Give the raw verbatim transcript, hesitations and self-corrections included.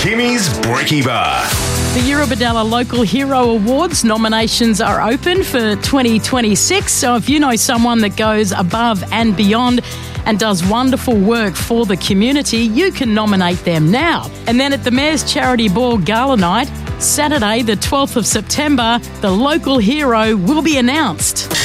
Timmy's Brekkie Bar. The Eurobodalla Local Hero Awards nominations are open for twenty twenty-six. So if you know someone that goes above and beyond and does wonderful work for the community, you can nominate them now. And then at the Mayor's Charity Ball Gala Night, Saturday the twelfth of September, the local hero will be announced.